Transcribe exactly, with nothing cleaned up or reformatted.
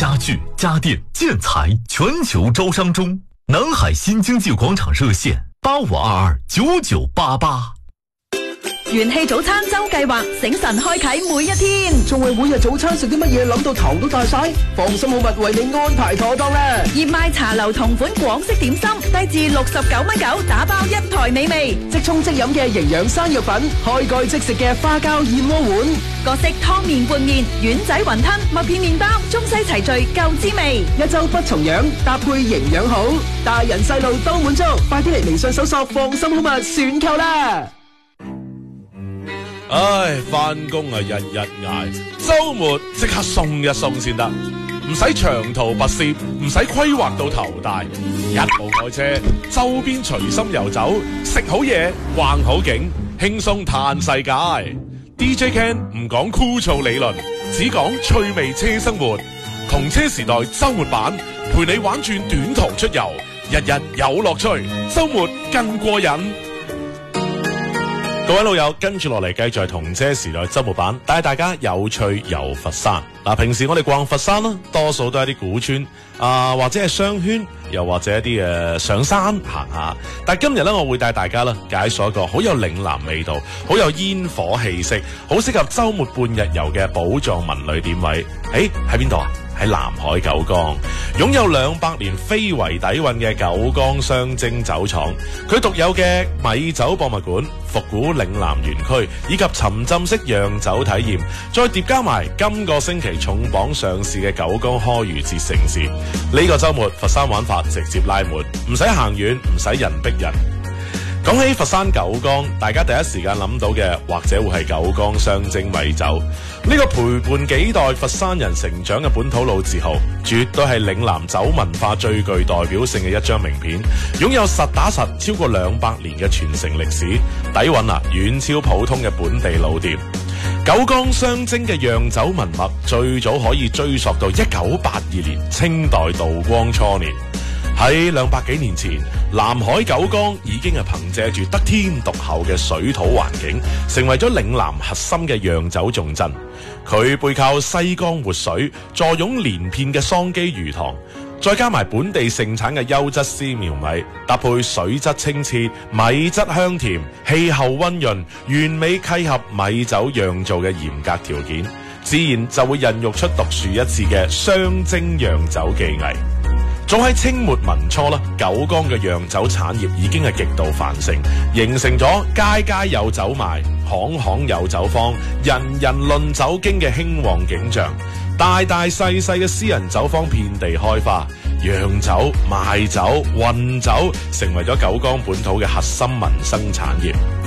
家具、家電、建材全球招商中。南海新經濟廣場熱線八五二二九九八八。 元氣早餐周計劃，醒神開啟每一天。 仲為每日早餐食啲乜嘢諗到頭都大晒？放心好物為你安排妥當啦！ 熱賣茶樓同款廣式點心，低至六十九蚊九，打包一台美味。 即沖即飲嘅營養生肉品，開蓋即食嘅花膠燕窩碗， 各式湯麵拌麵、丸仔雲吞、麥片麵包，中西齊聚夠滋味。 一周不重樣，搭配營養好，大人細路都滿足。快啲嚟微信搜索放心好物選購啦！ 唉，翻工啊，日日挨，周末即刻鬆一鬆先得，唔使長途跋涉，唔使規劃到頭大，一部愛車，周邊隨心遊走，食好嘢，橫好景，輕鬆嘆世界。D J Ken 唔講枯燥理論，只講趣味車生活。同車時代周末版，陪你玩轉短途出遊，日日有樂趣，周末更過癮。各位老友，跟住落嚟繼續係同車時代周末版，帶大家有趣遊佛山。嗱，平時我哋逛佛山啦，多數都係啲古村啊、呃，或者係商圈，又或者一啲誒、呃、上山行下。但係今日咧，我會帶大家咧解鎖一個好有嶺南味道、好有煙火氣息、好適合周末半日遊嘅寶藏文旅點位。誒，喺邊度啊？喺南海九江，擁有兩百年非遺底蘊嘅九江雙蒸酒廠，佢獨有嘅米酒博物館、復古嶺南園區以及沉浸式釀酒體驗，再疊加埋今個星期重磅上市嘅九江柯漁節盛事，呢個周末佛山玩法直接拉滿，唔使行遠，唔使人逼人。講起佛山九江，大家第一時間諗到嘅或者會係九江雙蒸米酒，呢個陪伴幾代佛山人成長嘅本土老字號，絕對係嶺南酒文化最具代表性嘅一張名片，擁有實打實超過兩百年嘅傳承歷史，底蘊啊遠超普通嘅本地老店。九江雙蒸嘅釀酒文脈最早可以追溯到一九八二年清代道光初年。喺兩百幾年前，南海九江已經係憑借住得天獨厚嘅水土環境，成為咗嶺南核心嘅釀酒重鎮。佢背靠西江活水，坐擁連片嘅桑基魚塘，再加埋本地盛產嘅優質絲苗米，搭配水質清澈、米質香甜、氣候溫潤，完美契合米酒釀造嘅嚴格條件，自然就會孕育出獨樹一幟嘅雙蒸釀酒技藝。早喺清末民初啦，九江嘅釀酒產業已經係極度繁盛，形成咗街街有酒賣、行行有酒坊、人人論酒經嘅興旺景象。大大細細嘅私人酒坊遍地開花，釀酒、賣酒、運酒成為咗九江本土嘅核心民生產業。